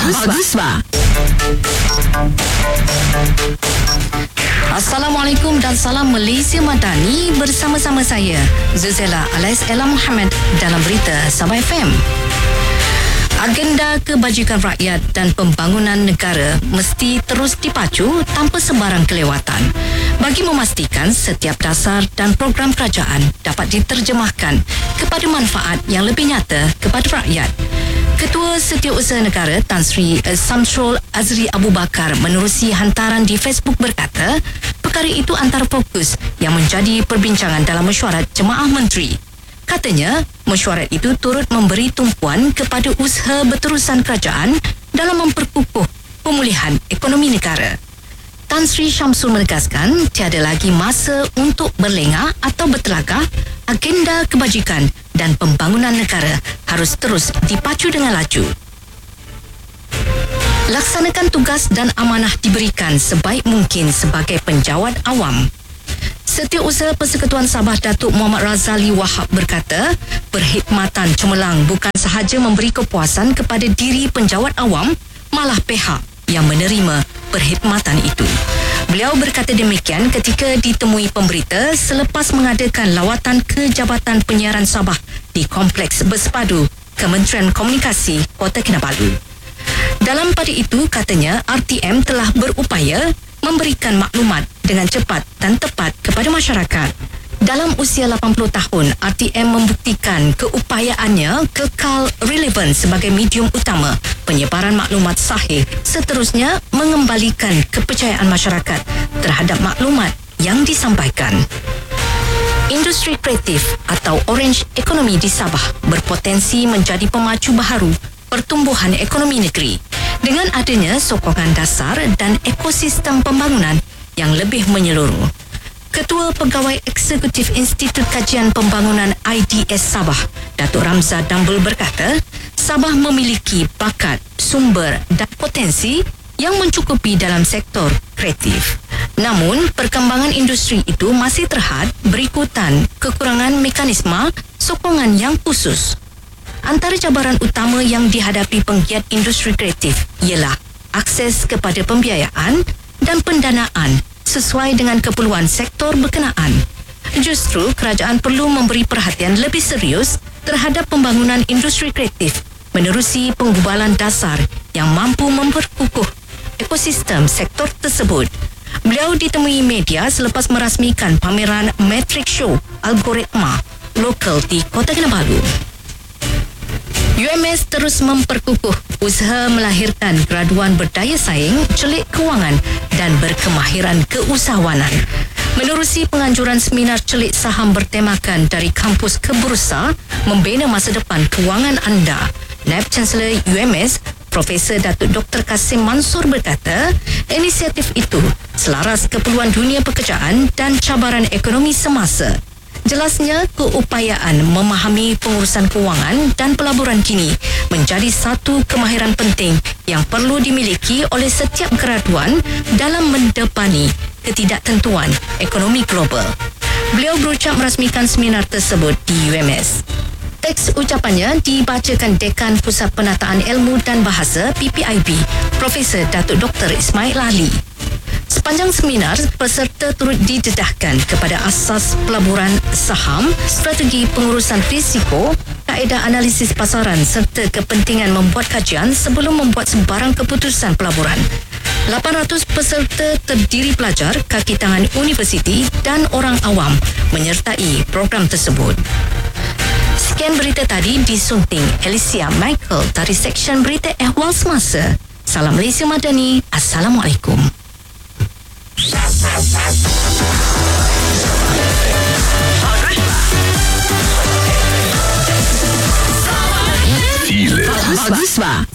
Bagus ba? Assalamualaikum dan salam Malaysia Madani bersama-sama saya Zuzela alias Ella Muhammad dalam berita Sabah FM. Agenda kebajikan rakyat dan pembangunan negara mesti terus dipacu tanpa sebarang kelewatan bagi memastikan setiap dasar dan program kerajaan dapat diterjemahkan kepada manfaat yang lebih nyata kepada rakyat. Ketua Setiausaha Negara Tan Sri Samsul Azri Abu Bakar menerusi hantaran di Facebook berkata, perkara itu antara fokus yang menjadi perbincangan dalam mesyuarat Jemaah Menteri. Katanya, mesyuarat itu turut memberi tumpuan kepada usaha berterusan kerajaan dalam memperkukuh pemulihan ekonomi negara. Tan Sri Syamsul menegaskan tiada lagi masa untuk berlengah atau bertelagah. Agenda kebajikan dan pembangunan negara harus terus dipacu dengan laju. Laksanakan tugas dan amanah diberikan sebaik mungkin sebagai penjawat awam. Setiausaha Persekutuan Sabah Datuk Muhammad Razali Wahab berkata, perkhidmatan cemerlang bukan sahaja memberi kepuasan kepada diri penjawat awam, malah pihak yang menerima perkhidmatan itu. Beliau berkata demikian ketika ditemui pemberita selepas mengadakan lawatan ke Jabatan Penyiaran Sabah di Kompleks Bersepadu Kementerian Komunikasi Kota Kinabalu. Dalam pada itu, katanya RTM telah berupaya memberikan maklumat dengan cepat dan tepat kepada masyarakat. Dalam usia 80 tahun, RTM membuktikan keupayaannya kekal relevan sebagai medium utama penyebaran maklumat sahih, seterusnya mengembalikan kepercayaan masyarakat terhadap maklumat yang disampaikan. Industri kreatif atau orange economy di Sabah berpotensi menjadi pemacu baharu pertumbuhan ekonomi negeri dengan adanya sokongan dasar dan ekosistem pembangunan yang lebih menyeluruh. Ketua Pegawai Eksekutif Institut Kajian Pembangunan IDS Sabah, Datuk Ramza Dambul berkata, Sabah memiliki bakat, sumber dan potensi yang mencukupi dalam sektor kreatif. Namun, perkembangan industri itu masih terhad berikutan kekurangan mekanisme sokongan yang khusus. Antara cabaran utama yang dihadapi penggiat industri kreatif ialah akses kepada pembiayaan dan pendanaan sesuai dengan keperluan sektor berkenaan. Justru, kerajaan perlu memberi perhatian lebih serius terhadap pembangunan industri kreatif menerusi penggubalan dasar yang mampu memperkukuh ekosistem sektor tersebut. Beliau ditemui media selepas merasmikan pameran Matrix Show Algoritma lokal di Kota Kinabalu. UMS terus memperkukuh usaha melahirkan graduan berdaya saing, celik kewangan dan berkemahiran keusahawanan. Menerusi penganjuran seminar celik saham bertemakan dari kampus ke bursa, membina masa depan kewangan anda, Naib Chancellor UMS Profesor Datuk Dr. Kasim Mansur berkata, inisiatif itu selaras keperluan dunia pekerjaan dan cabaran ekonomi semasa. Jelasnya, keupayaan memahami pengurusan kewangan dan pelaburan kini menjadi satu kemahiran penting yang perlu dimiliki oleh setiap graduan dalam mendepani ketidaktentuan ekonomi global. Beliau berucap merasmikan seminar tersebut di UMS. Teks ucapannya dibacakan Dekan Pusat Penataan Ilmu dan Bahasa PPIB, Profesor Datuk Dr. Ismail Ali. Sepanjang seminar, peserta turut didedahkan kepada asas pelaburan saham, strategi pengurusan risiko, kaedah analisis pasaran serta kepentingan membuat kajian sebelum membuat sebarang keputusan pelaburan. 800 peserta terdiri pelajar, kaki tangan universiti dan orang awam menyertai program tersebut. Sekian berita tadi disunting Alicia Michael dari Seksyen Berita Ehwal Semasa. Salam Malaysia Madani. Assalamualaikum. Feel it. Bagus ba?